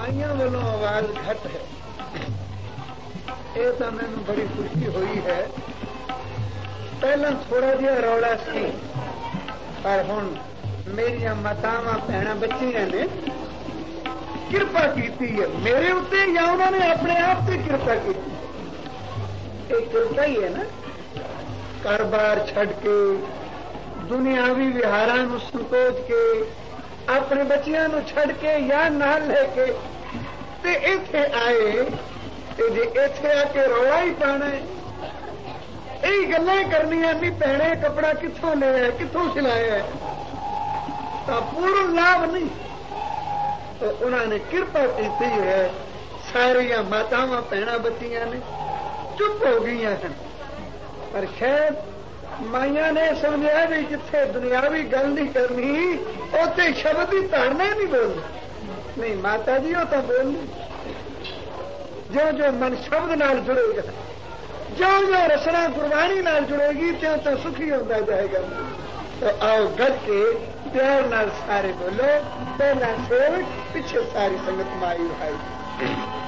مائیاں والوں آواز گھٹ ہے، یہ تو مینوں بڑی خوشی ہوئی ہے. پہلا تھوڑا جہا رولا سی، پر ہوں میری ماتاواں بھੈਣਾਂ بچیاں نے کرپا کی ہے میرے اتنے، یا انہوں نے اپنے آپ سے کرپا کی. یہ کرپا ہی ہے نا، کاروبار چھڈ کے دنیاوی وہاراں سنکوچ کے اپنے بچیاں نو چھڈ کے یا نال لے کے تے ایتھے آئے، تے جے ایتھے آ کے رولا ہی پانا ہے، یہی گلیں کرنیاں نہیں بھੈਣੇ کپڑا کتوں لیا کتوں سلایا ہے، تو پورا لابھ نہیں. تو انہوں نے کرپا کی ہے، ساریا ماتاواں بھੈਣਾں بچیاں نے چپ ہو گئی ہیں. پر خیر مائیاں نے سمجھا بھی جتھے دنیاوی گل نہیں کرنی اتنے شبد ہی تارنا نہیں بولنا. نہیں ماتا جی وہ تو بولنی، جو جو من شبد نال جڑے گا، جو جو رسنا قربانی نال جڑے گی تیوں تو سکھی ہوتا جائے گا. تو آؤ گج کے پیار نال سارے بولو، پہلا سیوک پیچھے ساری سنگت مائی اٹھائی.